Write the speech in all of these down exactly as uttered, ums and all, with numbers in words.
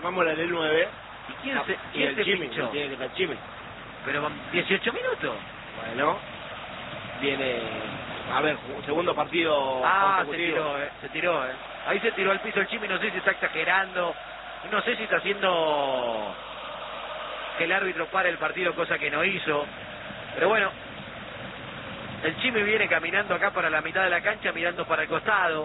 Vamos a el nueve. ¿Y quién se, y quién el se Chimi, pinchó? tiene que estar Chimi. Pero van dieciocho minutos. Bueno, viene, a ver, segundo partido Ah, se consecutivo. tiró, eh, se tiró, eh. Ahí se tiró al piso el Chimi, no sé si está exagerando, no sé si está haciendo que el árbitro pare el partido, cosa que no hizo. Pero bueno, el Chimi viene caminando acá para la mitad de la cancha, mirando para el costado.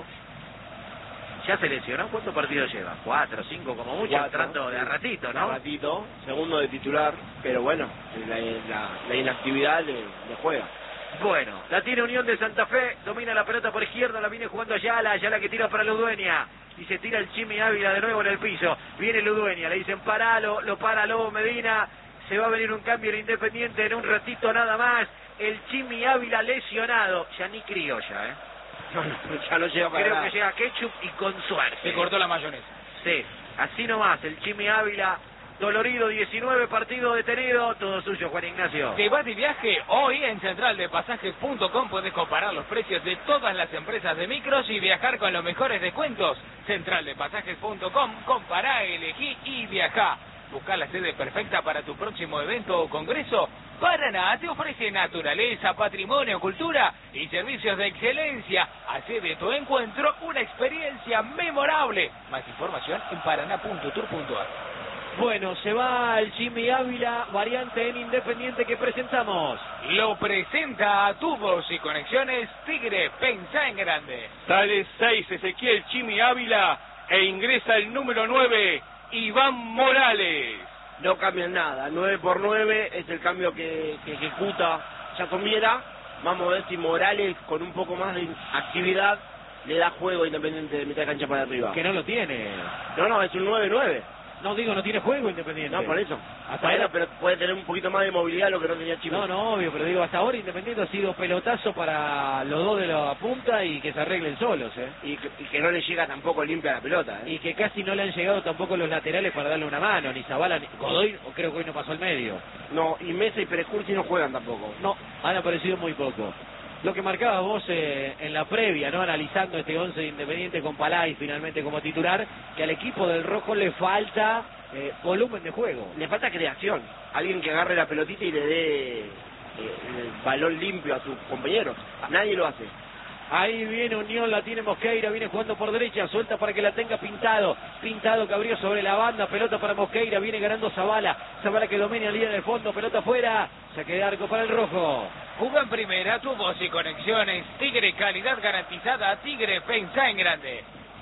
Ya se lesionó, ¿cuántos partidos lleva? Cuatro, cinco, como mucho, Cuatro, entrando de a sí, ratito, de ¿no? a ratito, segundo de titular, pero bueno, la, la, la inactividad le, le juega. Bueno, la tiene Unión de Santa Fe, domina la pelota por izquierda, la viene jugando Ayala, Ayala que tira para Ludueña, y se tira el Chimi Ávila de nuevo en el piso, viene Ludueña, le dicen paralo, lo para Lobo Medina, se va a venir un cambio en Independiente en un ratito nada más, el Chimi Ávila lesionado, ya ni criolla, ¿eh? No, no, ya no llega para Creo nada. que llega ketchup y con suerte. Se cortó la mayonesa. Sí, así nomás, el Chimi Ávila, dolorido, diecinueve partidos detenido, todo suyo, Juan Ignacio. Te vas de viaje hoy en central de pasajes punto com, podés comparar los precios de todas las empresas de micros y viajar con los mejores descuentos. central de pasajes punto com, compará, elegí y viajá. Buscá la sede perfecta para tu próximo evento o congreso. Paraná te ofrece naturaleza, patrimonio, cultura y servicios de excelencia. Hacé de tu encuentro una experiencia memorable. Más información en paraná punto tour punto ar. Bueno, se va el Chimi Ávila, variante en Independiente que presentamos. Lo presenta a Tubos y Conexiones Tigre, pensá en grande. Sale seis Ezequiel Chimi Ávila e ingresa el número nueve, Iván Morales. No cambian nada, nueve por nueve es el cambio que, que ejecuta Yacomiera. Vamos a ver si Morales con un poco más de actividad le da juego a Independiente de mitad de cancha para arriba. Que no lo tiene. No, no, es un nueve nueve. No, digo, no tiene juego Independiente. No, por eso. Hasta Bueno, ahora- pero puede tener un poquito más de movilidad lo que no tenía Chimi. No, no, obvio, pero digo, hasta ahora Independiente ha sido pelotazo para los dos de la punta y que se arreglen solos, ¿eh? Y que, y que no le llega tampoco limpia la pelota, ¿eh? Y que casi no le han llegado tampoco los laterales para darle una mano, ni Zabala, ni Godoy, o creo que hoy no pasó al medio. No, y Mesa y Pérez Cursi no juegan tampoco. No, han aparecido muy poco. Lo que marcabas vos eh, en la previa, ¿no? Analizando este once de Independiente con Palay finalmente como titular, que al equipo del Rojo le falta eh, volumen de juego. Le falta creación. Alguien que agarre la pelotita y le dé eh, el balón limpio a sus compañeros. Nadie lo hace. Ahí viene Unión, la tiene Mosqueira, viene jugando por derecha, suelta para que la tenga Pintado. Pintado que abrió sobre la banda, pelota para Mosqueira, viene ganando Zabala. Zabala que domina el día en el fondo, pelota afuera, saque de arco para el Rojo. Juga en primera, Tubos y Conexiones Tigre, calidad garantizada. Tigre, pensá en grande.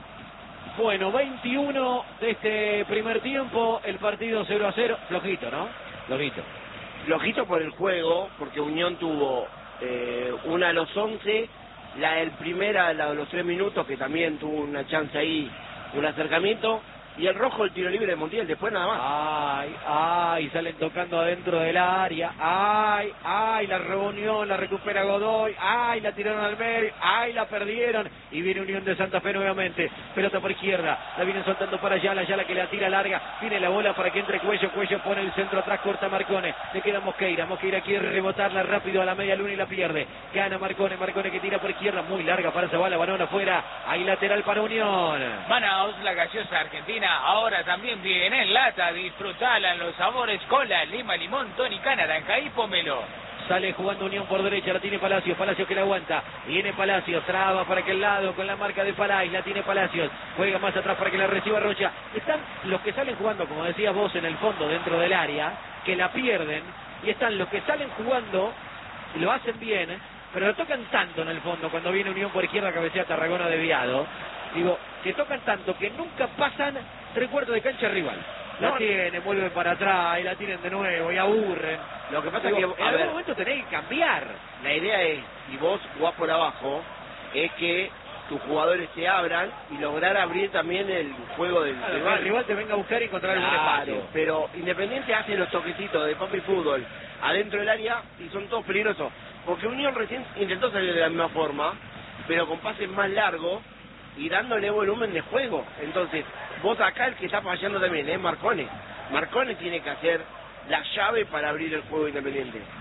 Bueno, veintiuno de este primer tiempo, el partido cero a cero, flojito, ¿no? Flojito. Flojito por el juego, porque Unión tuvo eh, una a los once, la del primera, la de los tres minutos, que también tuvo una chance ahí, un acercamiento, y el Rojo el tiro libre de Montiel, después nada más. Ay, ay, salen tocando adentro del área. Ay, ay, la reunión, la recupera Godoy. Ay, la tiraron al medio. Ay, la perdieron. Y viene Unión de Santa Fe nuevamente. Pelota por izquierda. La vienen soltando para Ayala. Ayala que la tira larga. Viene la bola para que entre Cuello. Cuello pone el centro atrás, corta Marcone. Le queda Mosqueira. Mosqueira quiere rebotarla rápido a la media luna y la pierde. Gana Marcone. Marcone que tira por izquierda. Muy larga para Zabala. Balón afuera. Ahí lateral para Unión. Manaos, la gaseosa argentina, ahora también viene en lata. Disfrutala en los sabores cola, lima, limón, tónica, naranja y pomelo. Sale jugando Unión por derecha, la tiene Palacios, Palacios que la aguanta, viene Palacios, traba para aquel lado con la marca de Palay, la tiene Palacios, juega más atrás para que la reciba Rocha. Están los que salen jugando, como decías vos, en el fondo, dentro del área, que la pierden, y están los que salen jugando, y lo hacen bien, pero lo tocan tanto en el fondo, cuando viene Unión por izquierda, cabecea Tarragona desviado, digo, que tocan tanto que nunca pasan tres cuartos de cancha rival. La No, tienen, vuelven para atrás y la tienen de nuevo y aburren. Lo que pasa Digo, es que, en a algún ver, momento tenés que cambiar. la idea es, si vos jugás por abajo, es que tus jugadores se abran y lograr abrir también el juego del Claro, que rival. el rival te venga a buscar y encontrar algún Claro, espacio. pero Independiente hace los toquecitos de papi fútbol adentro del área y son todos peligrosos. Porque Unión recién intentó salir de la misma forma, pero con pases más largos y dándole volumen de juego. Entonces, vos acá el que está fallando también es Marcone. Marcone tiene que hacer la llave para abrir el juego Independiente.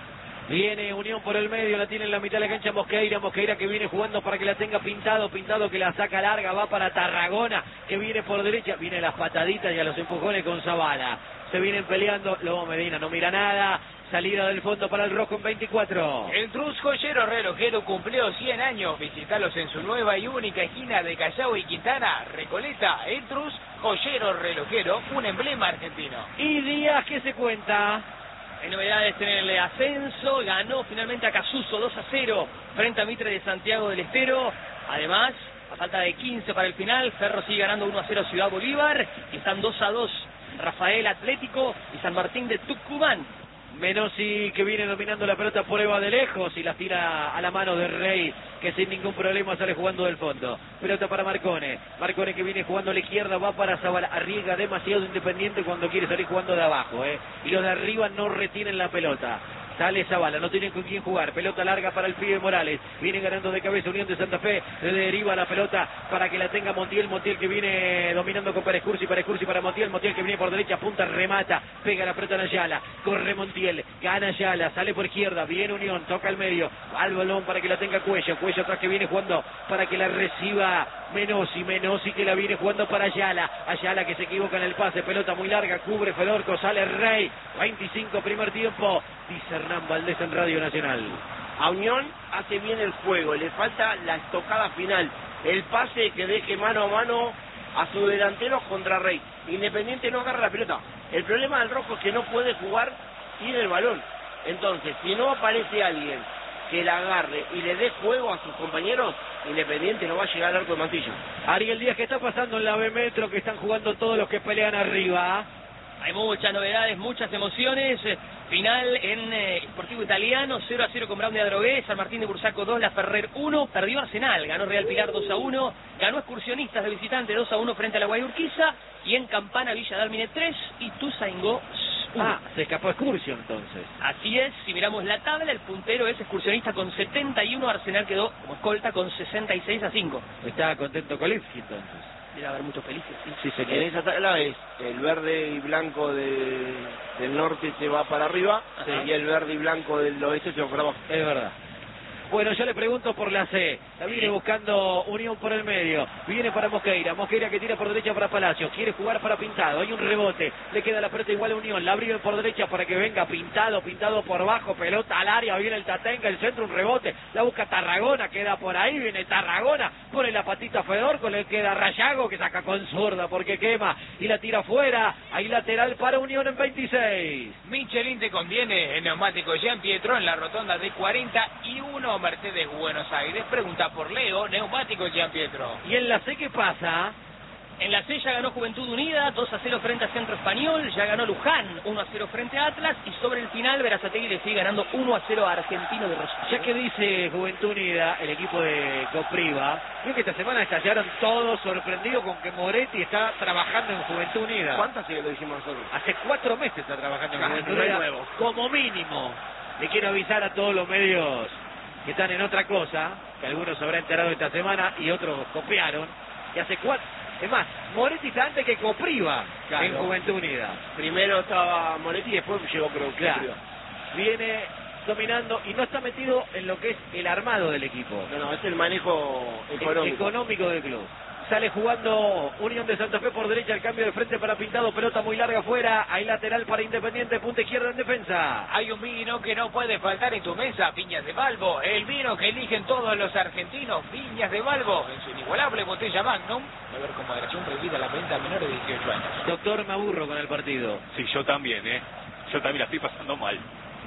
Viene Unión por el medio, la tiene en la mitad de la cancha Mosqueira, Mosqueira que viene jugando para que la tenga Pintado, Pintado que la saca larga, va para Tarragona, que viene por derecha, viene las pataditas y a los empujones con Zavala. Se vienen peleando, Lobo Medina no mira nada, salida del fondo para el rojo en veinticuatro. El Trus Joyero Relojero cumplió cien años, visitalos en su nueva y única esquina de Callao y Quintana, Recoleta. El Trus Joyero Relojero, un emblema argentino. Y Díaz, ¿qué se cuenta? Hay novedades en el ascenso, ganó finalmente a Casuso dos a cero frente a Mitre de Santiago del Estero. Además, a falta de quince para el final, Ferro sigue ganando uno a cero a Ciudad Bolívar y están dos a dos Rafael Atlético y San Martín de Tucumán. Menossi que viene dominando la pelota por Eva de lejos y la tira a la mano de Rey, que sin ningún problema sale jugando del fondo. Pelota para Marcone, Marcone que viene jugando a la izquierda, va para Zavala, arriesga demasiado Independiente cuando quiere salir jugando de abajo, ¿eh? Y los de arriba no retienen la pelota. Sale Zavala, no tienen con quién jugar. Pelota larga para el pibe Morales. Viene ganando de cabeza Unión de Santa Fe. Le deriva la pelota para que la tenga Montiel. Montiel que viene dominando con Pérez Cursi. Pérez Cursi para Montiel. Montiel que viene por derecha. Punta, remata. Pega la pelota en Ayala. Corre Montiel. Gana Ayala. Sale por izquierda. Viene Unión. Toca al medio. Al balón para que la tenga Cuello. Cuello atrás que viene jugando para que la reciba Menossi. Menossi que la viene jugando para Ayala. Ayala que se equivoca en el pase. Pelota muy larga. Cubre Fedorco. Sale Rey. veinticinco primer tiempo. Dice Hernán Valdés en Radio Nacional. A Unión hace bien el juego, le falta la estocada final, el pase que deje mano a mano a su delantero contra Rey. Independiente no agarra la pelota. El problema del rojo es que no puede jugar sin el balón. Entonces, si no aparece alguien que la agarre y le dé juego a sus compañeros, Independiente no va a llegar al arco de Mantilla. Ariel Díaz, ¿qué está pasando en la B Metro? Que están jugando todos los que pelean arriba. Hay muchas novedades, muchas emociones. Final en eh, Sportivo Italiano, cero a cero con Brown de Adrogué, San Martín de Bursaco dos, La Ferrer uno, perdió Arsenal, ganó Real Pilar dos a uno, ganó Excursionistas de visitante dos a uno frente a la Guayurquiza, y en Campana Villa Dálmine tres y Tuzaingó uno. Ah, se escapó Excursio entonces. Así es, si miramos la tabla, el puntero es Excursionista con setenta y uno, Arsenal quedó como escolta con sesenta y seis a cinco. Está contento Kolevski entonces. Debe haber muchos felices, sí. Sí, señor. En esa tabla es el verde y blanco de, del norte se va para arriba. Ajá. Y el verde y blanco del oeste se va para abajo. Es verdad. Bueno, yo le pregunto por la C. La viene buscando Unión por el medio. Viene para Mosqueira. Mosqueira que tira por derecha para Palacio. Quiere jugar para Pintado. Hay un rebote. Le queda la pelota igual a Unión. La abre por derecha para que venga Pintado. Pintado por bajo. Pelota al área. Viene el Tatenga. El centro, un rebote. La busca Tarragona. Queda por ahí. Viene Tarragona. Pone la patita a Fedorco. Le queda Rayago que saca con zurda porque quema. Y la tira afuera. Hay lateral para Unión en veintiséis. Michelin te conviene. El neumático Jean Pietro en la rotonda de cuarenta y uno Mercedes Buenos Aires. Pregunta por Leo, neumático Jean Pietro. ¿Y en la C qué pasa? En la C ya ganó Juventud Unida, dos a cero frente a Centro Español, ya ganó Luján, uno a cero frente a Atlas, y sobre el final Berazategui le sigue ganando uno a cero a Argentino de Rosario. Ya que dice Juventud Unida, el equipo de Copriva, creo que esta semana estallaron todos sorprendidos con que Moretti está trabajando en Juventud Unida. ¿Cuántas sí lo hicimos nosotros? Hace cuatro meses está trabajando en Ah, Juventud no es Unida, nuevo. como mínimo. Le quiero avisar a todos los medios que están en otra cosa, que algunos se habrán enterado esta semana y otros copiaron, y hace cuatro... Es más, Moretti está antes que Copriva Claro. en Juventud Unida. Primero estaba Moretti y después llegó creo que Claro. Viene dominando y no está metido en lo que es el armado del equipo. No, no, es el manejo económico. económico del club. Sale jugando Unión de Santa Fe por derecha, el cambio de frente para Pintado, pelota muy larga afuera, hay lateral para Independiente, punta izquierda en defensa. Hay un vino que no puede faltar en tu mesa, Viñas de Balbo, el vino que eligen todos los argentinos, Viñas de Balbo, en su inigualable botella Magnum, beber con moderación prohibida la venta a menores de dieciocho años. Doctor, me aburro con el partido. Sí, yo también, ¿eh? Yo también la estoy pasando mal.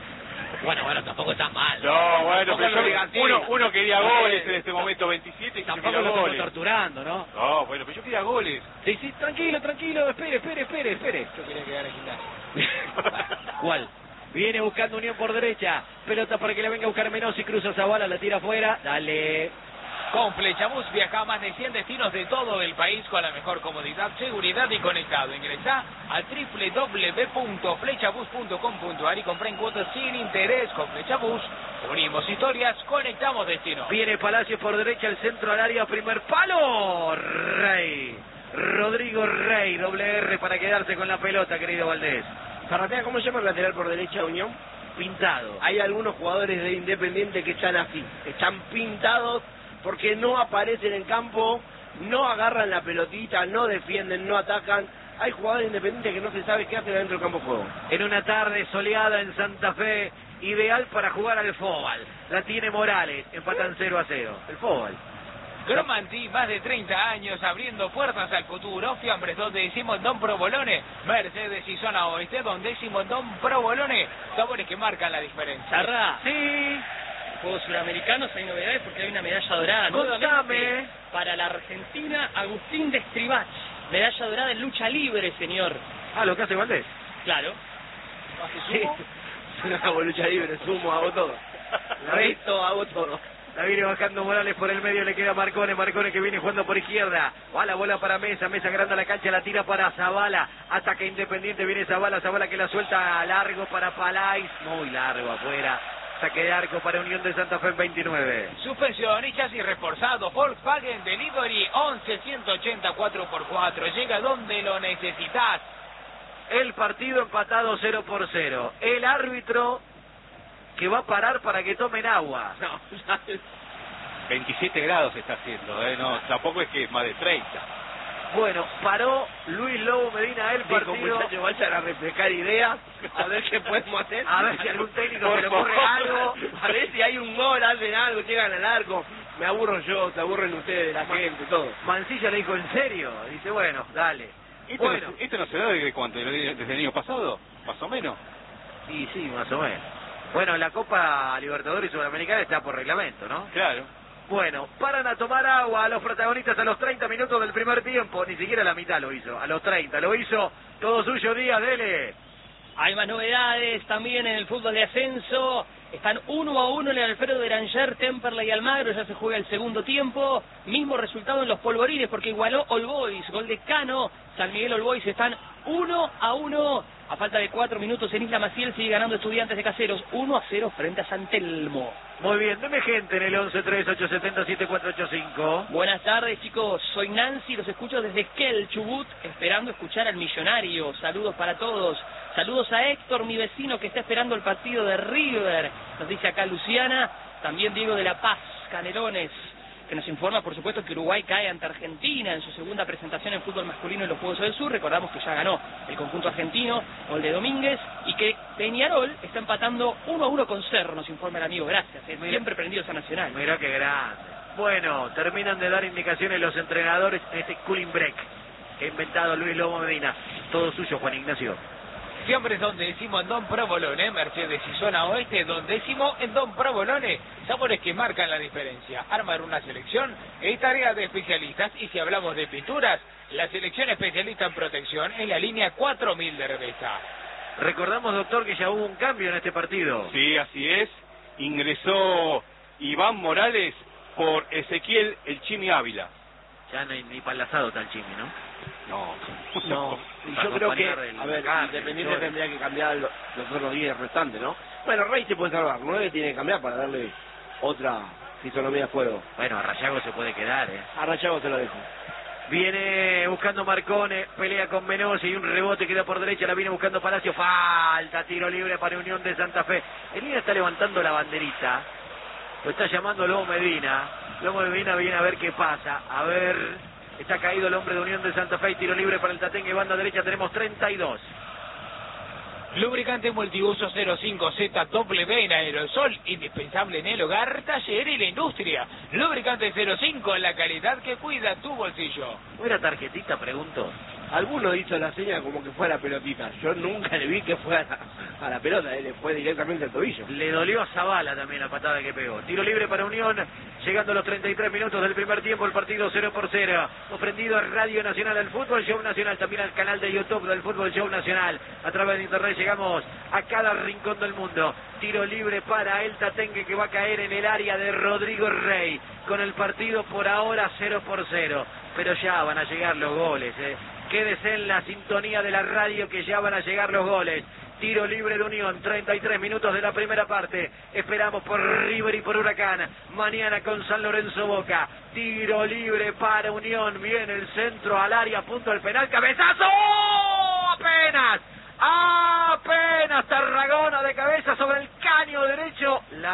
Bueno, bueno, tampoco está mal. No, bueno, Tampoco pero lo yo- negativa. uno, uno quería No, goles eh, en este momento, veintisiete, y yo Tampoco quería lo estamos goles. torturando, ¿no? No, bueno, pero yo quería goles. Sí, sí, tranquilo, tranquilo, espere, espere, espere, espere. Yo quería quedar en ¿Cuál? Viene buscando Unión por derecha, pelota para que le venga a buscar Menossi, cruza Zavala, la tira afuera, dale. Con Flechabús viaja a más de cien destinos de todo el país con la mejor comodidad, seguridad y conectado. Ingresá a doble u doble u doble u punto flechabús punto com punto a r y comprá en cuotas sin interés. Con Flechabús unimos historias, conectamos destinos. Viene Palacio por derecha, el centro al área, primer palo. Rey. Rodrigo Rey, doble R para quedarse con la pelota, querido Valdés. Zarratea, ¿cómo se llama el lateral por derecha de Unión? pintado. Hay algunos jugadores de Independiente que están así, están pintados porque no aparecen en campo, no agarran la pelotita, no defienden, no atacan. Hay jugadores independientes que no se sabe qué hacen dentro del campo de juego. En una tarde soleada en Santa Fe, ideal para jugar al fútbol. La tiene Morales, empatan cero a cero. El fútbol. Cromanti, más de treinta años abriendo puertas al futuro. Fiambres, donde decimos Don Provolone. Mercedes y Zona Oeste, donde decimos Don Provolone. Sabores que marcan la diferencia. Zarra. Sí. Juegos Sudamericanos hay novedades porque hay una medalla dorada Contame. nuevamente para la Argentina. Agustín de Estribach, medalla dorada en lucha libre, señor. Ah, lo que hace Valdés. Claro. Sí. No hago lucha libre, sumo, hago todo. Resto, hago todo. La viene bajando Morales por el medio, le queda Marcone, Marcone que viene jugando por izquierda. Va la bola para Mesa, Mesa agranda la cancha, la tira para Zavala. Ataca Independiente, viene Zavala, Zavala que la suelta largo para Palais. Muy largo afuera. Saque de arco para Unión de Santa Fe en veintinueve. Suspensión y chasis reforzado. Volkswagen Delivery once ciento ochenta cuatro por cuatro. Llega donde lo necesitas. El partido empatado cero por cero. El árbitro que va a parar para que tomen agua. No, veintisiete grados está haciendo, ¿eh? No, tampoco es que es más de treinta. Bueno, paró Luis Lobo Medina el dijo, partido. muchachos, vayan a refrescar ideas, a ver qué podemos hacer. A ver si algún técnico Por se le ocurre favor. algo. A ver si hay un gol, hacen algo, llegan al arco. Me aburro yo, se aburren ustedes, la gente, todo. Mancilla le dijo, ¿en serio? Dice, bueno, dale. ¿Esto, Bueno, no, ¿Esto no se da desde cuánto? ¿Desde el año pasado? ¿Más o menos? sí, sí, más o menos. Bueno, la Copa Libertadores Sudamericana está por reglamento, ¿no? Claro. Bueno, paran a tomar agua a los protagonistas a los treinta minutos del primer tiempo. Ni siquiera la mitad lo hizo, a los treinta. Lo hizo todo suyo, Díaz, dele. Hay más novedades también en el fútbol de ascenso. Están uno a uno en el Alfredo de Ranger, Temperley y Almagro. Ya se juega el segundo tiempo. Mismo resultado en los polvorines porque igualó All Boys. Gol de Cano. San Miguel All Boys están uno a uno. A falta de cuatro minutos en Isla Maciel sigue ganando Estudiantes de Caseros uno a cero frente a San Telmo. Muy bien, deme gente en el once tres ocho siete cero siete cuatro ocho cinco. Buenas tardes, chicos. Soy Nancy, los escucho desde Esquel, Chubut, esperando escuchar al millonario. Saludos para todos. Saludos a Héctor, mi vecino, que está esperando el partido de River. Nos dice acá Luciana. También Diego de la Paz, Canelones, que nos informa, por supuesto, que Uruguay cae ante Argentina en su segunda presentación en fútbol masculino en los Juegos del Sur. Recordamos que ya ganó el conjunto argentino, gol de Domínguez, y que Peñarol está empatando uno a uno con Cerro, nos informa el amigo. Gracias, eh, siempre prendidos a Nacional. Mirá qué grande. Bueno, terminan de dar indicaciones los entrenadores en este cooling break que ha inventado Luis Lobo Medina. Todo suyo, Juan Ignacio. Fiambres, donde decimos en Don Provolone. Mercedes y Zona Oeste, donde decimos en Don Provolone. Sabores que marcan la diferencia. Armar una selección es tarea de especialistas. Y si hablamos de pinturas, la selección especialista en protección es la línea cuatro mil de Revesa. Recordamos, doctor, que ya hubo un cambio en este partido. Sí, así es. Ingresó Iván Morales por Ezequiel El Chimi Ávila. Ya no hay ni palazado tal Chimi, ¿no? No. No, y yo creo que, a ver, Independiente tendría que cambiar lo- los otros diez restantes, ¿no? Bueno, Rey se puede salvar, nueve tiene que cambiar para darle otra fisonomía de juego. Bueno, a Rayago se puede quedar, ¿eh? A Rayago se lo dejo. Viene buscando Marcone, pelea con Menosi y un rebote queda por derecha, la viene buscando Palacio, falta, tiro libre para Unión de Santa Fe. El Lina está levantando la banderita, lo está llamando Lobo Medina, Lobo Medina viene a ver qué pasa, a ver, está caído el hombre de Unión de Santa Fe y tiro libre para el Tatengue, banda derecha, tenemos treinta y dos. Lubricante multiuso cero cinco Z W en aerosol, indispensable en el hogar, taller y la industria. Lubricante cero cinco, la calidad que cuida tu bolsillo. ¿No era tarjetita, pregunto? Alguno hizo la seña como que fue a la pelotita. Yo nunca le vi que fue a la, a la pelota, él le fue directamente al tobillo. Le dolió a Zavala también la patada que pegó. Tiro libre para Unión, llegando a los treinta y tres minutos del primer tiempo, el partido cero por cero. Ofrendido a Radio Nacional, al Fútbol Show Nacional, también al canal de YouTube del Fútbol Show Nacional. A través de internet llegamos a cada rincón del mundo. Tiro libre para el Tatengue que va a caer en el área de Rodrigo Rey. Con el partido por ahora cero por cero. Pero ya van a llegar los goles, eh. Quédese en la sintonía de la radio que ya van a llegar los goles. Tiro libre de Unión, treinta y tres minutos de la primera parte. Esperamos por River y por Huracán. Mañana con San Lorenzo Boca. Tiro libre para Unión. Viene el centro al área, punto del penal. ¡Cabezazo! ¡Apenas! ¡Apenas! Tarragona de cabeza sobre el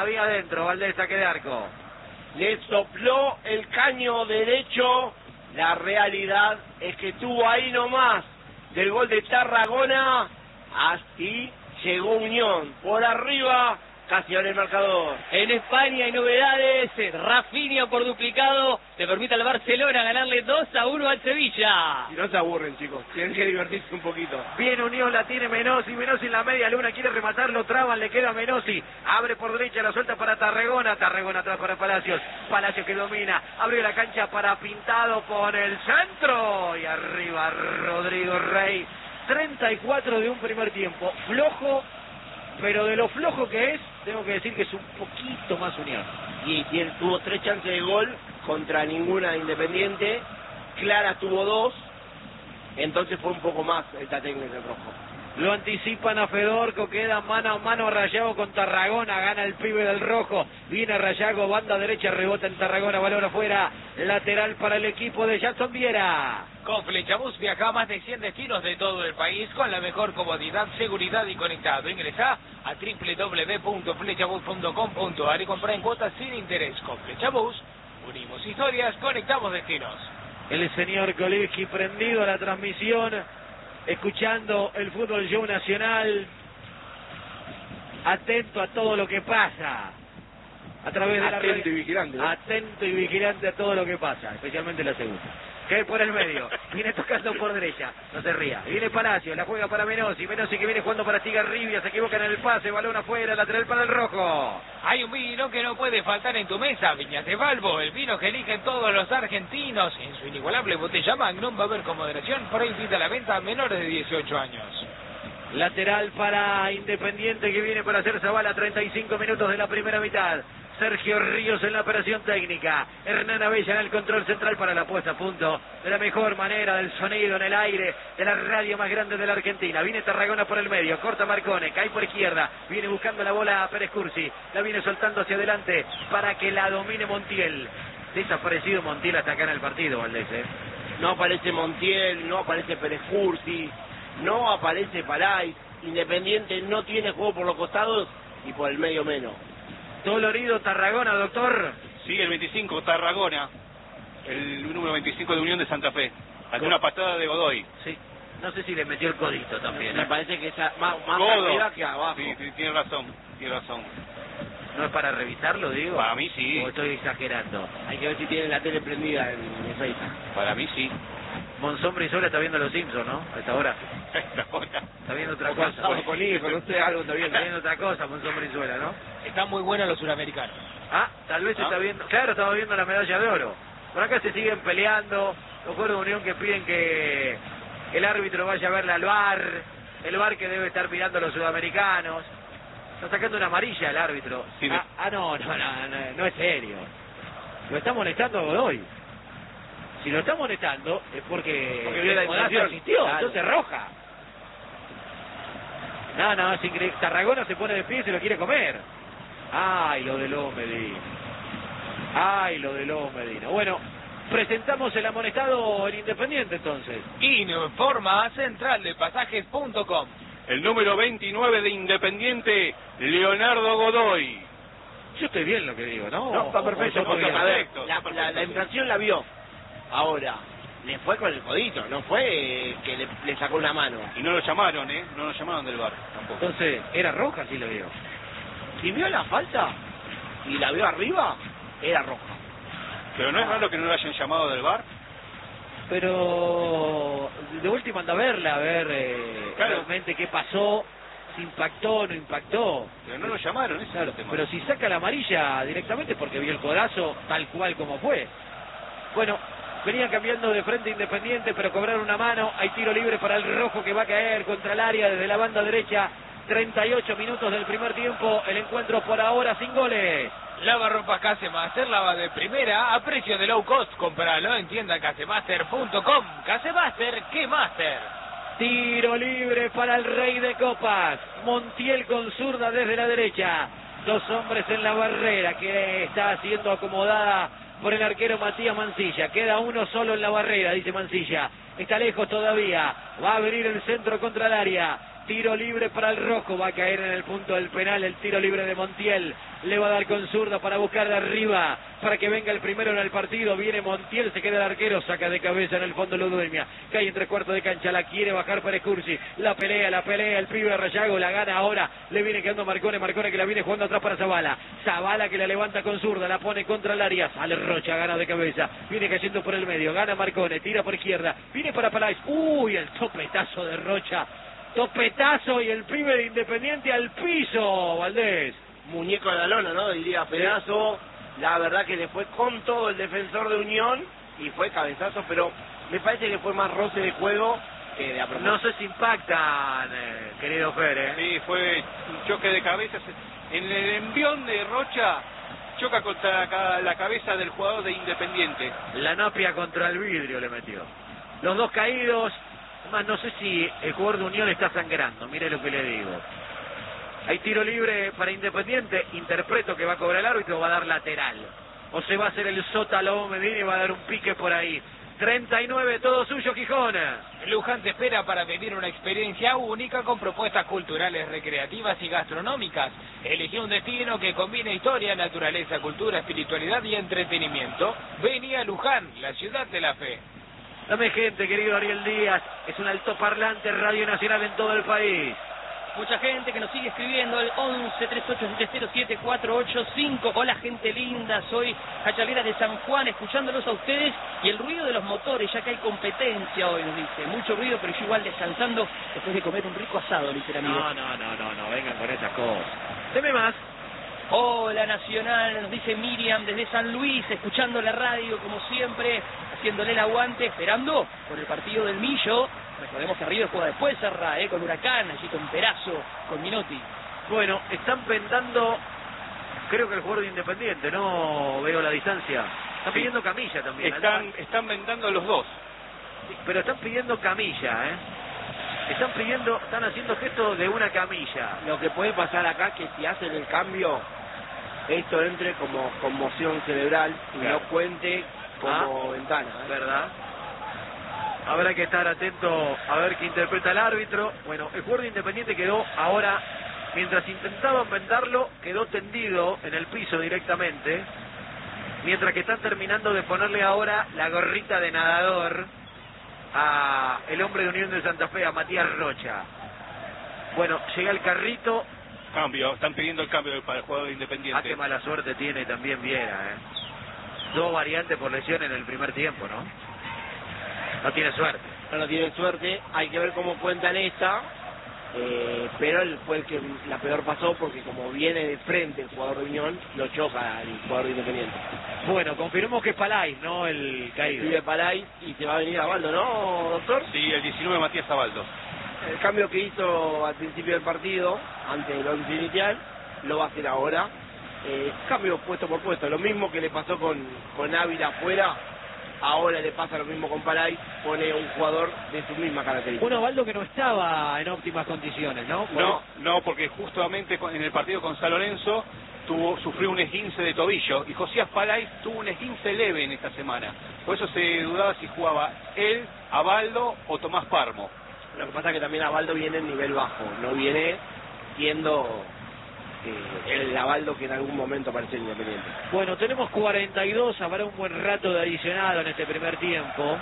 Había adentro, Valdés, saque de arco. Le sopló el caño derecho. La realidad es que estuvo ahí nomás del gol de Tarragona. Así llegó Unión. Por arriba, casi abre el marcador. En España hay novedades. Rafinha por duplicado le permite al Barcelona ganarle dos a uno al Sevilla. Si no se aburren, chicos, tienen que divertirse un poquito. Bien Unión, la tiene Menossi, Menossi en la media luna, quiere rematarlo, traban, le queda a Menossi, abre por derecha, la suelta para Tarragona, Tarragona atrás para Palacios, Palacios que domina, abre la cancha para Pintado por el centro, y arriba Rodrigo Rey, treinta y cuatro de un primer tiempo, flojo, pero de lo flojo que es, tengo que decir que es un poquito más Unión. Y, y él tuvo tres chances de gol contra ninguna de Independiente, Clara tuvo dos, entonces fue un poco más esta técnica del rojo. Lo anticipan a Fedorco, queda mano a mano Rayago con Tarragona, gana el pibe del rojo, viene Rayago, banda derecha, rebota en Tarragona, balón afuera, lateral para el equipo de Jackson Viera. Con Flechabús viaja a más de cien destinos de todo el país con la mejor comodidad, seguridad y conectado. Ingresá a doble u doble u doble u punto flechabús punto com punto a r y compra en cuotas sin interés. Con Flechabús unimos historias, conectamos destinos. El señor Koleski prendido a la transmisión, escuchando el Fútbol Show Nacional, atento a todo lo que pasa a través de la Atento radio. y vigilante, ¿no? Atento y vigilante a todo lo que pasa, especialmente la segunda. Cae por el medio, viene tocando por derecha, no se ría, viene Palacio, la juega para Menossi, Menossi que viene jugando para Stigarribia, se equivoca en el pase, balón afuera, lateral para el rojo. Hay un vino que no puede faltar en tu mesa, Viñas de Valvo, el vino que eligen todos los argentinos. En su inigualable botella Magnum va a haber con moderación, prohibida la venta a menores de dieciocho años. Lateral para Independiente que viene para hacer Zabala, treinta y cinco minutos de la primera mitad. Sergio Ríos en la operación técnica, Hernán Abella en el control central para la puesta a punto de la mejor manera del sonido en el aire de la radio más grande de la Argentina. Viene Tarragona por el medio, corta Marcone, cae por izquierda, viene buscando la bola a Pérez Cursi, la viene soltando hacia adelante para que la domine Montiel. Desaparecido Montiel hasta acá en el partido, Valdés, ¿eh? No aparece Montiel, no aparece Pérez Cursi, no aparece Palay. Independiente no tiene juego por los costados y por el medio menos. Dolorido Tarragona, doctor. Sí, el veinticinco, Tarragona. El número veinticinco de Unión de Santa Fe. Ante una patada de Godoy. Sí. No sé si le metió el codito también. Me ¿eh? parece que está más, más Codo. arriba que abajo. Sí, sí, tiene razón, tiene razón. ¿No es para revisarlo, digo? Para mí sí. ¿O estoy exagerando? Hay que ver si tiene la tele prendida en, en Facebook. Para mí sí. Monzón Brizuela está viendo Los Simpsons, ¿no? A esta hora. Tarragona. Está viendo otra O cosa. casado con hijos, no sé, algo está Está viendo. viendo otra cosa, Monzón Brizuela, ¿no? Están muy buenos los suramericanos. Ah, tal vez ¿Ah? está viendo... Claro, estaba viendo la medalla de oro. Por acá se siguen peleando. Los jugadores de Unión que piden que el árbitro vaya a verla al V A R. El V A R que debe estar mirando a los sudamericanos. Está sacando una amarilla el árbitro. Sí, ah, ah, no, no, no, no, no es serio. Lo está molestando a Godoy. Si lo está molestando es porque, Porque vio la el codazo intención. asistió, Claro. entonces roja. No, no, es increíble. Tarragona se pone de pie y se lo quiere comer. Ay, lo de Lobo Medina. Ay, lo de Lobo Medina. Bueno, presentamos el amonestado en Independiente entonces. Informa a central de pasajes punto com. El número veintinueve de Independiente, Leonardo Godoy. Yo estoy bien lo que digo, ¿no? No, está perfecto. O- o- porque, o- a ver, perfecto, la, está la, perfecto. la infracción la vio. Ahora, le fue con el codito, no fue eh, que le, le sacó una mano. Y no lo llamaron, ¿eh? No lo llamaron del bar tampoco. Entonces, ¿era roja? Sí lo vio. Si vio la falta y la vio arriba, era roja. Pero no es raro que no lo hayan llamado del bar. Pero de última anda a verla, a ver eh, Claro. realmente qué pasó, si impactó o no impactó. Pero no lo llamaron, ese Claro, es el tema. pero si saca la amarilla directamente porque vio el codazo tal cual como fue. Bueno, venía cambiando de frente Independiente, pero cobraron una mano. Hay tiro libre para el rojo que va a caer contra el área desde la banda derecha. treinta y ocho minutos del primer tiempo. El encuentro por ahora sin goles. Lavarropas Casemaster, lava de primera, a precio de low cost. Compralo en tienda casemaster punto com. Casemaster, ¿qué master? Tiro libre para el rey de copas. Montiel con zurda desde la derecha. Dos hombres en la barrera que está siendo acomodada por el arquero Matías Mancilla. Queda uno solo en la barrera, dice Mancilla. Está lejos todavía. Va a abrir el centro contra el área. Tiro libre para el rojo, va a caer en el punto del penal el tiro libre de Montiel. Le va a dar con zurda para buscar de arriba, para que venga el primero en el partido. Viene Montiel, se queda el arquero, saca de cabeza en el fondo Ludueña. Cae en tres cuartos de cancha, la quiere bajar para Escursi. La pelea, la pelea, el pibe Rayago, la gana ahora. Le viene quedando Marcone, Marcone que la viene jugando atrás para Zavala. Zavala que la levanta con zurda, la pone contra el área. Sale Rocha, gana de cabeza. Viene cayendo por el medio, gana Marcone, tira por izquierda. Viene para Palais. Uy, el topetazo de Rocha. Topetazo y el pibe de Independiente al piso, Valdés. Muñeco de la lona, ¿no? Diría Pedazo. La verdad que le fue con todo el defensor de Unión y fue cabezazo, pero me parece que fue más roce de juego que de a propósito. No sé si impactan, eh, querido Fer, ¿eh? Sí, fue un choque de cabezas. En el envión de Rocha choca contra la cabeza del jugador de Independiente. La napia contra el vidrio le metió. Los dos caídos. Más no sé si el jugador de Unión está sangrando, mire lo que le digo. Hay tiro libre para Independiente, interpreto que va a cobrar el árbitro, va a dar lateral. O se va a hacer el sótalo Medina y va a dar un pique por ahí. treinta y nueve, todo suyo, Gijón. Luján te espera para vivir una experiencia única con propuestas culturales, recreativas y gastronómicas. Elegí un destino que combine historia, naturaleza, cultura, espiritualidad y entretenimiento. Vení a Luján, la ciudad de la fe. Dame gente, querido Ariel Díaz, es un altoparlante Radio Nacional en todo el país. Mucha gente que nos sigue escribiendo al once, treinta y ocho, siete cero siete, cuatro ocho cinco. Hola gente linda, soy Cachalera de San Juan, escuchándolos a ustedes y el ruido de los motores, ya que hay competencia hoy, nos dice. Mucho ruido, pero yo igual descansando después de comer un rico asado, dice el amigo. No, no, no, no, no, vengan con esas cosas. Deme más. Hola Nacional, nos dice Miriam desde San Luis, escuchando la radio como siempre, haciéndole el aguante, esperando por el partido del Millo. Recordemos que River juega después, Serra, eh, con Huracán, allí con Perazo, con Minotti. Bueno, están vendando, creo que el jugador de Independiente, no veo la distancia. Están Sí. pidiendo camilla también. Están, ¿no? están vendando los dos. Sí, pero están pidiendo camilla, ¿eh? Están pidiendo, están haciendo gestos de una camilla. Lo que puede pasar acá es que si hacen el cambio, esto entre como conmoción cerebral y Claro. no cuente como Ah, ventana. ¿eh? ¿Verdad? Habrá que estar atento a ver qué interpreta el árbitro. Bueno, el jugador de Independiente quedó ahora, mientras intentaban vendarlo, quedó tendido en el piso directamente. Mientras que están terminando de ponerle ahora la gorrita de nadador a el hombre de Unión de Santa Fe, a Matías Rocha. Bueno, llega el carrito. Cambio, están pidiendo el cambio para el jugador de Ah, Independiente. qué mala suerte tiene también Viera, ¿eh? Dos variantes por lesión en el primer tiempo, ¿no? No tiene suerte. No, no tienen suerte, hay que ver cómo cuentan esta, eh, pero él fue el que la peor pasó porque como viene de frente el jugador de Unión, lo choca el jugador de Independiente. Bueno, confirmamos que es Palais, ¿no? El caído. Vive Palay y se va a venir a Baldo, ¿no, doctor? Sí, el diecinueve Matías Zabaldo. El cambio que hizo al principio del partido, antes del once inicial, lo va a hacer ahora. Eh, cambio puesto por puesto, lo mismo que le pasó con, con Ávila afuera, ahora le pasa lo mismo con Palay, pone un jugador de su misma característica. Un Osvaldo que no estaba en óptimas condiciones, ¿no? No, no, porque justamente con- en el partido con San Lorenzo tuvo, sufrió un esguince de tobillo y Josías Palais tuvo un esguince leve en esta semana. Por eso se dudaba si jugaba él, Abaldo o Tomás Parmo. Lo que pasa es que también Abaldo viene en nivel bajo, no viene siendo eh, el Abaldo que en algún momento apareció en Independiente. Bueno, tenemos cuarenta y dos, habrá un buen rato de adicionado en este primer tiempo.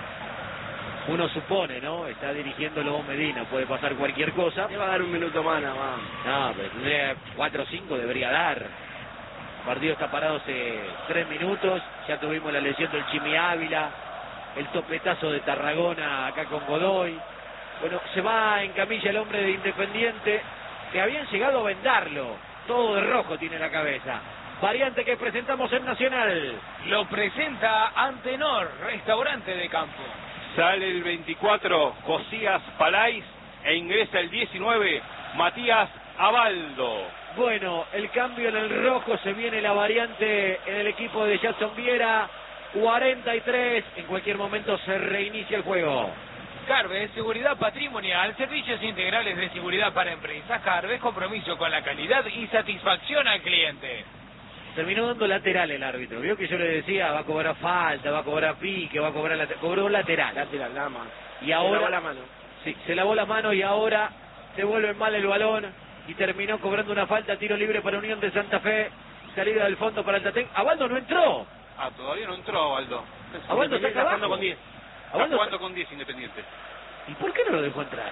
Uno supone, ¿no? Está dirigiéndolo Medina, puede pasar cualquier cosa. Le va a dar un minuto más nada más. No, pero cuatro o cinco debería dar. El partido está parado hace tres minutos, ya tuvimos la lesión del Chimi Ávila, el topetazo de Tarragona acá con Godoy. Bueno, se va en camilla el hombre de Independiente, que habían llegado a vendarlo. Todo de rojo tiene la cabeza. Variante que presentamos en Nacional. Lo presenta Antenor, restaurante de campo. Sale el veinticuatro Josías Palais e ingresa el diecinueve Matías Abaldo. Bueno, el cambio en el rojo, se viene la variante en el equipo de Jackson Viera. cuarenta y tres, en cualquier momento se reinicia el juego. Carves, seguridad patrimonial, servicios integrales de seguridad para empresas. Carves, compromiso con la calidad y satisfacción al cliente. Terminó dando lateral el árbitro. Vio que yo le decía, va a cobrar falta, va a cobrar pique, va a cobrar lateral. Cobró lateral. Lateral, nada más. Y ahora Se lavó la mano. Sí, se lavó la mano y ahora devuelven mal el balón y terminó cobrando una falta, tiro libre para Unión de Santa Fe, salida del fondo para el Tatén. Abaldo no entró. Ah, todavía no entró Abaldo. Abaldo está acá jugando abajo. con diez. Está Abaldo jugando con diez Independiente. ¿Y por qué no lo dejó entrar?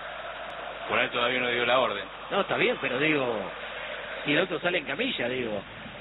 Por ahí todavía no dio la orden. No, está bien, pero digo, si el otro sale en camilla, digo.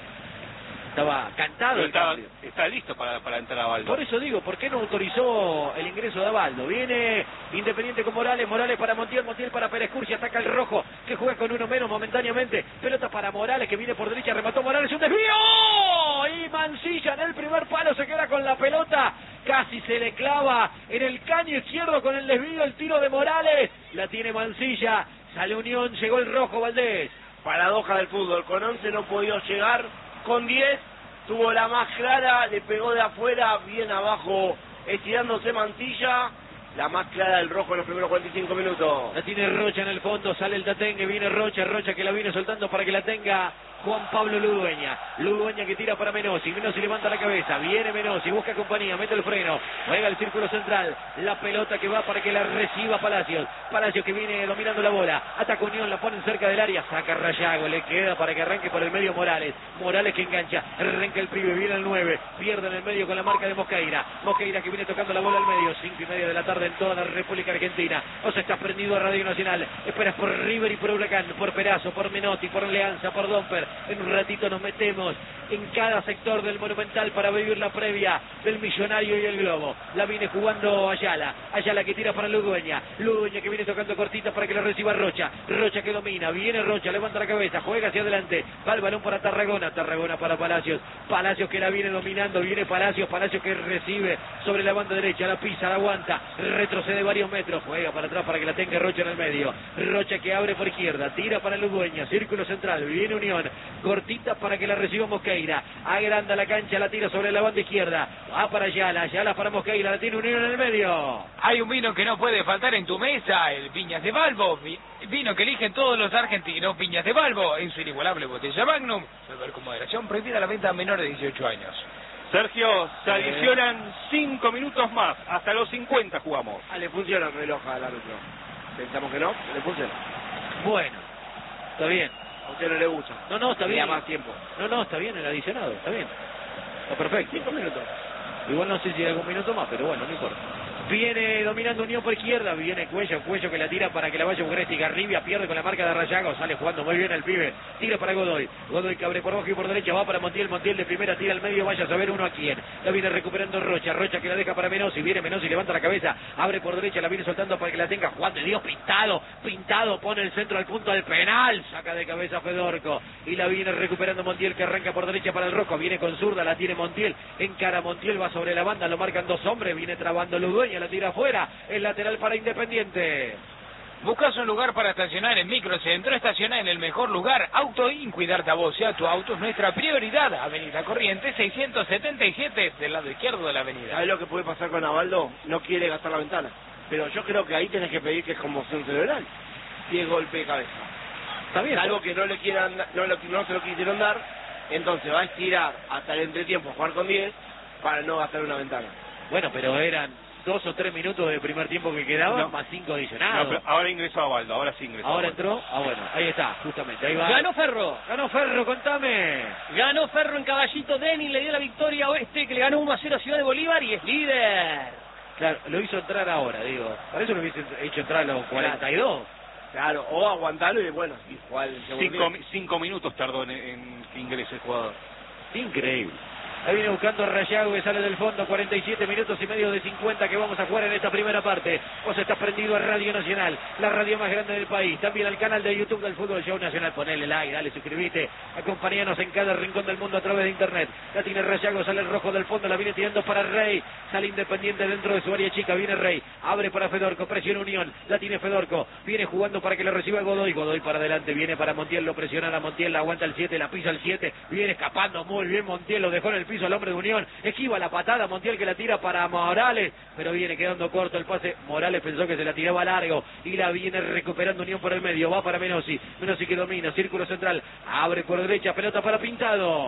Estaba cantado Pero el está, cambio. está listo para, para entrar a Abaldo. Por eso digo, ¿por qué no autorizó el ingreso de Abaldo? Viene Independiente con Morales, Morales para Montiel, Montiel para Pérez Cursi, ataca el rojo, que juega con uno menos momentáneamente. Pelota para Morales, que viene por derecha, remató Morales, un desvío. Y Mancilla en el primer palo se queda con la pelota. Casi se le clava en el caño izquierdo con el desvío, el tiro de Morales. La tiene Mancilla, sale Unión, llegó el rojo Valdés. Paradoja del fútbol, con once no pudo llegar, con diez tuvo la más clara, le pegó de afuera, bien abajo, estirándose Mancilla, la más clara del rojo en los primeros cuarenta y cinco minutos. La tiene Rocha en el fondo, sale el Tatengue, viene Rocha, Rocha que la viene soltando para que la tenga Juan Pablo Ludueña. Ludueña que tira para Menosi, Menosi levanta la cabeza, viene Menosi, busca compañía, mete el freno, juega el círculo central, la pelota que va para que la reciba Palacios. Palacios que viene dominando la bola, ataca Unión, la ponen cerca del área, saca Rayago, le queda para que arranque por el medio Morales. Morales que engancha, arranca el pibe, viene el nueve, pierde en el medio con la marca de Mosqueira. Mosqueira que viene tocando la bola al medio, cinco y media de la tarde en toda la República Argentina. O sea, está prendido a Radio Nacional, esperas por River y por Huracán, por Perazo, por Menotti, por Leanza, por Domper. En un ratito nos metemos en cada sector del Monumental para vivir la previa del Millonario y el Globo. La viene jugando Ayala, Ayala que tira para Ludueña, Ludueña que viene tocando cortita para que la reciba Rocha, Rocha que domina, viene Rocha, levanta la cabeza, juega hacia adelante, va el balón para Tarragona, Tarragona para Palacios, Palacios que la viene dominando, viene Palacios, Palacios que recibe sobre la banda derecha, la pisa, la aguanta, retrocede varios metros, juega para atrás para que la tenga Rocha en el medio, Rocha que abre por izquierda, tira para Ludueña, círculo central, viene Unión, cortita para que la reciba Mosqueira, agranda la cancha, la tira sobre la banda izquierda, va para Ayala, Ayala para Mosqueira, la tiene Unión en el medio. Hay un vino que no puede faltar en tu mesa, el Viñas de Balbo, vi- vino que eligen todos los argentinos, Viñas de Balbo, en su inigualable botella Magnum, beber con moderación, prohibida la venta a menores de dieciocho años. Sergio, se adicionan cinco minutos más, hasta los cincuenta jugamos. Ah, le funciona el reloj al árbitro. Pensamos que no, le funciona. Bueno, está bien. A usted no le gusta. No, no, está Quería bien. más tiempo. No, no, está bien el adicionado, está bien. Está perfecto. Cinco minutos. Igual no sé si hay algún minuto más, pero bueno, no importa. Viene dominando Unión por izquierda, viene Cuello, Cuello que la tira para que la vaya Ugresti, Garribia pierde con la marca de Rayago, sale jugando muy bien el pibe, tira para Godoy, Godoy que abre por abajo y por derecha, va para Montiel, Montiel de primera tira al medio, vaya a saber uno a quién, la viene recuperando Rocha, Rocha que la deja para Menosi, viene Menosi, levanta la cabeza, abre por derecha, la viene soltando para que la tenga Juan de Dios, pintado, pintado, pone el centro al punto del penal, saca de cabeza Fedorco, y la viene recuperando Montiel que arranca por derecha para el Rojo, viene con zurda, la tiene Montiel, encara Montiel, va sobre la banda, lo marcan dos hombres, viene trabando Ludueña, la tira afuera, el lateral para Independiente. ¿Buscas un lugar para estacionar en Microcentro? Estaciona en el mejor lugar. Autoin, cuidarte a vos y a tu auto es nuestra prioridad. Avenida Corrientes seiscientos setenta y siete, del lado izquierdo de la avenida. ¿Sabes lo que puede pasar con Abaldo? No quiere gastar la ventana. Pero yo creo que ahí tenés que pedir que es conmoción cerebral. Si es golpe de cabeza. Está bien. Algo que no le quieran, no, lo, no se lo quisieron dar, entonces va a estirar hasta el entretiempo a jugar con diez para no gastar una ventana. Bueno, pero eran dos o tres minutos de primer tiempo que quedaban, No. más cinco No, adicionados. pero ahora ingresó Abaldo, ahora sí ingresó. Ahora Abaldo. entró, ah bueno, ahí está, justamente, ahí va. Ganó Ferro. Ganó Ferro, contame. Ganó Ferro en Caballito. Denis le dio la victoria a Oeste, que le ganó uno a cero a Ciudad de Bolívar y es líder. Claro, lo hizo entrar ahora, digo. Para eso lo hubiese hecho entrar a los cuarenta y dos. Claro, o aguantarlo y bueno, y jugar el segundo Cinco, tiempo. mi- cinco minutos tardó en, en que ingrese el jugador. Increíble. Ahí viene buscando a Rayago que sale del fondo, cuarenta y siete minutos y medio de cincuenta que vamos a jugar en esta primera parte. Vos estás prendido a Radio Nacional, la radio más grande del país. También al canal de YouTube del Fútbol Show Nacional. Ponele like, dale, suscribite. Acompañanos en cada rincón del mundo a través de internet. La tiene Rayago, sale el rojo del fondo, la viene tirando para Rey. Sale Independiente dentro de su área chica, viene Rey. Abre para Fedorco, presiona Unión. La tiene Fedorco, viene jugando para que la reciba Godoy. Godoy para adelante, viene para Montiel, lo presiona a Montiel, la aguanta el siete, la pisa el siete. Viene escapando muy bien Montiel, lo dejó en el piso al hombre de Unión. Esquiva la patada, Montiel que la tira para Morales, pero viene quedando corto el pase. Morales pensó que se la tiraba largo y la viene recuperando Unión por el medio. Va para Menosi, Menosi que domina, círculo central, abre por derecha, pelota para Pintado.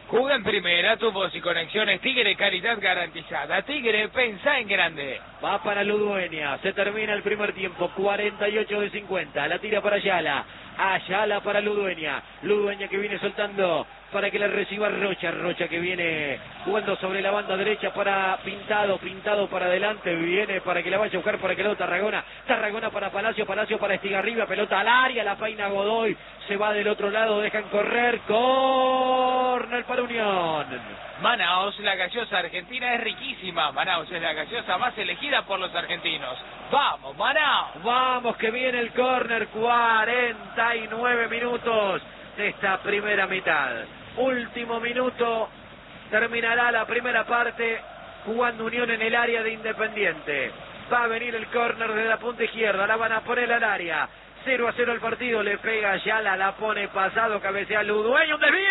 Juega en primera, tu voz y conexiones Tigre, calidad garantizada. Tigre, pensá en grande. Va para Ludueña, se termina el primer tiempo, cuarenta y ocho de cincuenta, la tira para Ayala, Ayala para Ludueña, Ludueña que viene soltando para que la reciba Rocha, Rocha que viene jugando sobre la banda derecha para Pintado, Pintado para adelante, viene para que la vaya a buscar para que lo Tarragona, Tarragona para Palacio, Palacio para Estigarribia, pelota al área, la peina Godoy, se va del otro lado, dejan correr, córner para Unión. Manaos, la gaseosa argentina es riquísima. Manaos es la gaseosa más elegida por los argentinos. ¡Vamos, Manaos! Vamos que viene el córner, cuarenta y nueve minutos de esta primera mitad. Último minuto, terminará la primera parte jugando Unión en el área de Independiente. Va a venir el córner de la punta izquierda, la van a poner al área. cero a cero el partido, le pega Ayala, la pone pasado, cabecea Ludueña, un desvío,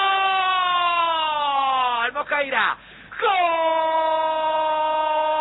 ¡gol! Mosqueira, ¡gol!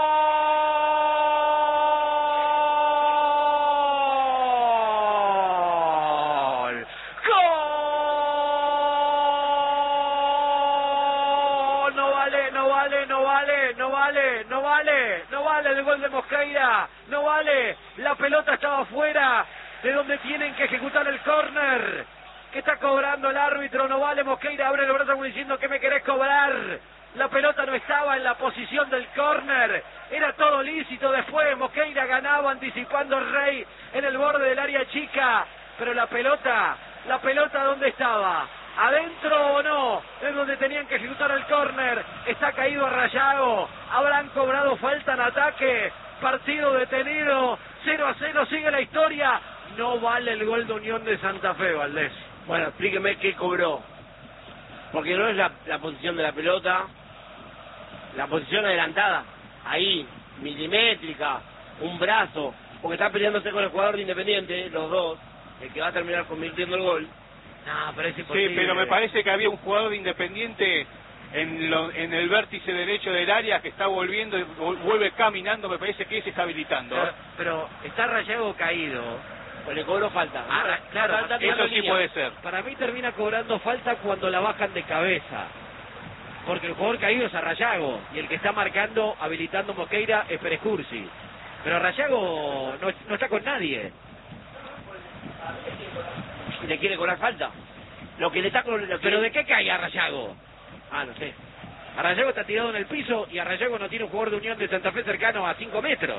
No vale, no vale el gol de Mosqueira, no vale, la pelota estaba fuera de donde tienen que ejecutar el córner, que está cobrando el árbitro, no vale, Mosqueira abre el brazo como diciendo que me querés cobrar, la pelota no estaba en la posición del córner, era todo lícito, después Mosqueira ganaba anticipando el Rey en el borde del área chica, pero la pelota, la pelota ¿dónde estaba? ¿Adentro o no? Es donde tenían que ejecutar el córner. Está caído Rayago. Habrán cobrado falta en ataque. Partido detenido. cero a cero sigue la historia. No vale el gol de Unión de Santa Fe, Valdés. Bueno, explíqueme qué cobró. Porque no es la, la posición de la pelota. La posición adelantada. Ahí, milimétrica. Un brazo. Porque está peleándose con el jugador de Independiente, los dos. El que va a terminar convirtiendo el gol. No, pero es Sí, imposible. pero me parece que había un jugador de Independiente en, lo, en el vértice derecho del área que está volviendo, vuelve caminando, me parece que ese está habilitando. Pero, pero está Rayago caído. Pues le cobró falta. Ah, claro, Falta, eso tirando sí línea. puede ser. Para mí termina cobrando falta cuando la bajan de cabeza. Porque el jugador caído es a Rayago. Y el que está marcando, habilitando Mosqueira, es Pérez Cursi. Pero Rayago no, no está con nadie. Y le quiere cobrar falta. Lo que le está con... Lo que ¿Pero le... de qué cae a Rayago? Ah, no sé. A Rayago está tirado en el piso y a Rayago no tiene un jugador de Unión de Santa Fe cercano a cinco metros.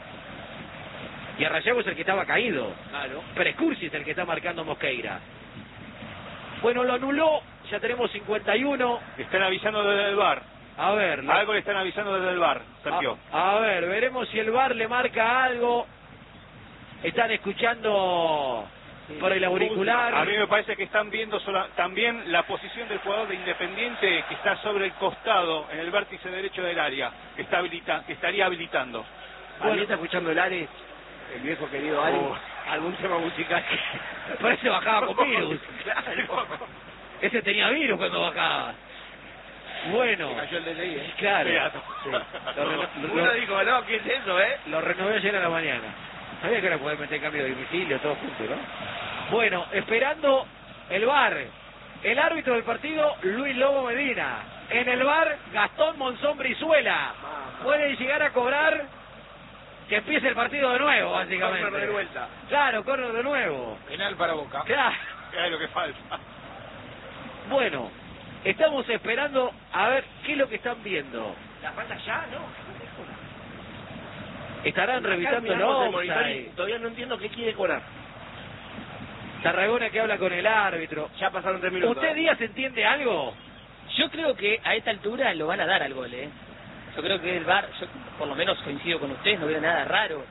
Y a Rayago es el que estaba caído. Claro. Pérez Cursi es el que está marcando Mosqueira. Bueno, lo anuló, ya tenemos cincuenta y uno. Están avisando desde el bar. A ver, lo- Algo le están avisando desde el bar, Sergio. A, a ver, veremos si el V A R le marca algo. Están escuchando por el auricular. A mí me parece que están viendo sola, también la posición del jugador de Independiente que está sobre el costado, en el vértice derecho del área, que está habilita, que estaría habilitando. ¿Alguien está escuchando el Ares? El viejo querido Ares. Oh. ¿Algún tema musical? Parece bajaba con virus. Claro. Ese tenía virus cuando bajaba. Bueno, Se cayó el D N I, ¿eh? claro. Fíjate. Sí. Lo, reno- Uno lo- dijo, no, ¿qué es eso, eh? lo renové ayer a la mañana. Sabía que era poder meter cambio de domicilio, todo junto, ¿no? Bueno, esperando el V A R. El árbitro del partido, Luis Lobo Medina. En el V A R, Gastón Monzón Brizuela. Puede llegar a cobrar que empiece el partido de nuevo, básicamente. Córner de vuelta. Claro, córner de nuevo. Penal para Boca. Claro. Es lo que falta. Bueno, estamos esperando a ver qué es lo que están viendo. ¿La falta ya? No. Estarán Acá revisando el miramos el monitor y offside. todavía no entiendo qué quiere cobrar. Tarragona que habla con el árbitro. Ya pasaron tres minutos. ¿Usted, ¿eh? Díaz, entiende algo? Yo creo que a esta altura lo van a dar al gol, ¿eh? Yo creo que el V A R, yo por lo menos coincido con ustedes, no veo nada raro.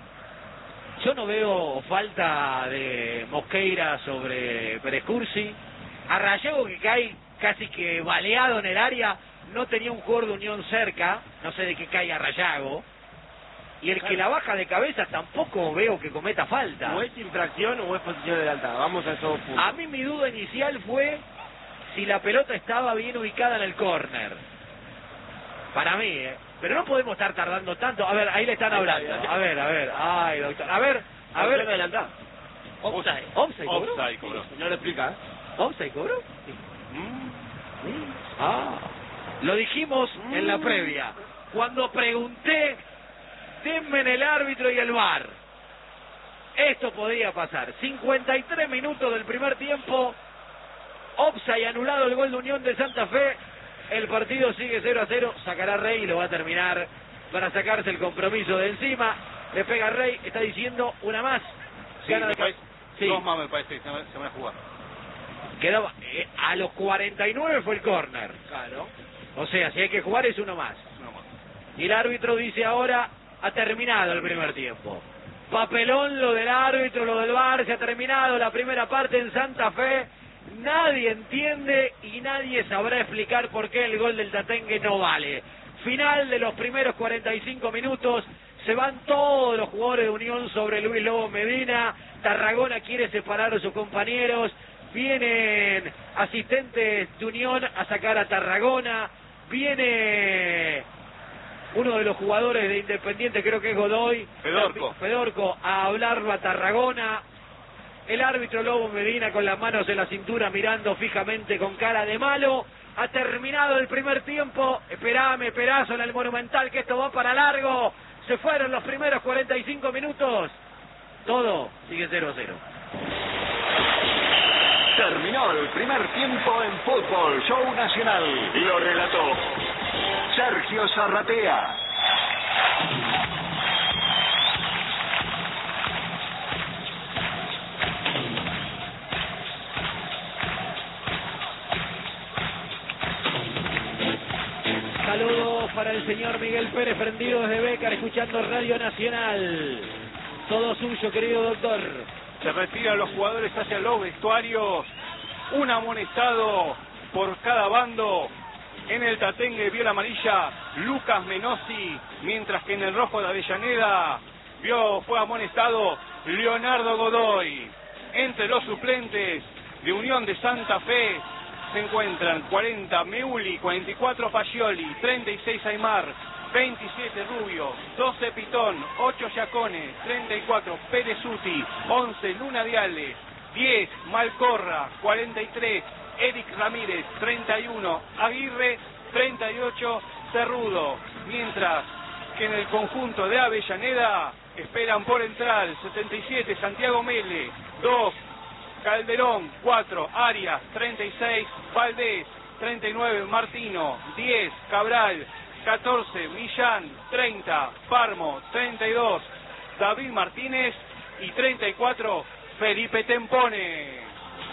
Yo no veo falta de Mosqueira sobre Pérez Cursi. A Rayago que cae casi que baleado en el área, no tenía un jugador de Unión cerca, no sé de qué cae a Rayago. Y el que la baja de cabeza tampoco veo que cometa falta. O es infracción o es posición adelantada. Vamos a esos puntos. A mí mi duda inicial fue si la pelota estaba bien ubicada en el córner. Para mí, ¿eh? Pero no podemos estar tardando tanto. A ver, ahí le están Ahí está, hablando. ahí está. A ver, a ver. Ay, doctor. A ver, a Posición ver. adelantada. Offside. ¿Offside cobró? Offside cobró. No lo explica, ¿eh? ¿Offside cobró? Mm. Ah, lo dijimos en la previa. Cuando pregunté, denme en el árbitro y el V A R. Esto podría pasar. cincuenta y tres minutos del primer tiempo. Offside, anulado el gol de Unión de Santa Fe. El partido sigue cero a cero. Sacará Rey y lo va a terminar para sacarse el compromiso de encima. Le pega Rey, está diciendo una más. Sí, Gana me de... parece, sí. Dos más me parece que se van se van a jugar. Quedaba, eh, a los cuarenta y nueve fue el córner. Claro. O sea, si hay que jugar es uno más. Uno más. Y el árbitro dice ahora, ha terminado el primer tiempo. Papelón lo del árbitro, lo del V A R, se ha terminado la primera parte en Santa Fe. Nadie entiende y nadie sabrá explicar por qué el gol del Tatengue no vale. Final de los primeros cuarenta y cinco minutos. Se van todos los jugadores de Unión sobre Luis Lobo Medina. Tarragona quiere separar a sus compañeros. Vienen asistentes de Unión a sacar a Tarragona. Viene uno de los jugadores de Independiente, creo que es Godoy. Fedorco. Fedorco a hablarlo a Tarragona. El árbitro Lobo Medina con las manos en la cintura mirando fijamente con cara de malo. Ha terminado el primer tiempo. Esperame, Perazo, en el Monumental, que esto va para largo. Se fueron los primeros cuarenta y cinco minutos. Todo sigue cero a cero. Terminó el primer tiempo en Fútbol Show Nacional. Lo relató Sergio Zarratea. Saludos para el señor Miguel Pérez, prendido desde Bécar, escuchando Radio Nacional. Todo suyo, querido doctor. Se retiran los jugadores hacia los vestuarios. Un amonestado por cada bando. En el Tatengue vio la amarilla Lucas Menossi, mientras que en el rojo de Avellaneda vio fue amonestado Leonardo Godoy. Entre los suplentes de Unión de Santa Fe se encuentran cuarenta Meuli, cuarenta y cuatro Fagioli, treinta y seis Aymar, veintisiete Rubio, doce Pitón, ocho Giacone, treinta y cuatro Perezuti, once Luna Diale, diez Malcorra, cuarenta y tres Eric Ramírez, treinta y uno Aguirre, treinta y ocho Cerrudo. Mientras que en el conjunto de Avellaneda esperan por entrar setenta y siete Santiago Mele, dos Calderón, cuatro Arias, treinta y seis Valdés, treinta y nueve Martino, diez Cabral, catorce Millán, treinta Parmo, treinta y dos David Martínez y treinta y cuatro Felipe Tempone.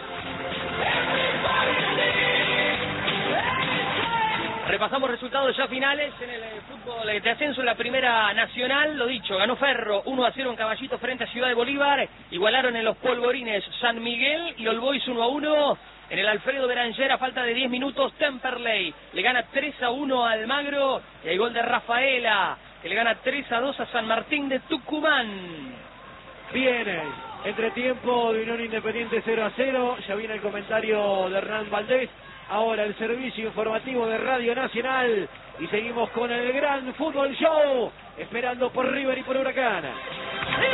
Repasamos resultados ya finales en el eh, fútbol de ascenso en la primera nacional. Lo dicho, ganó Ferro uno a cero en Caballito frente a Ciudad de Bolívar. Igualaron en los polvorines San Miguel y All Boys uno a uno. En el Alfredo Beranger, a falta de diez minutos, Temperley le gana tres a uno a Almagro. Y hay gol de Rafaela, que le gana tres a dos a San Martín de Tucumán. Viene entretiempo de Unión Independiente cero a cero. Ya viene el comentario de Hernán Valdés. Ahora el servicio informativo de Radio Nacional. Y seguimos con el gran Fútbol Show. Esperando por River y por Huracán.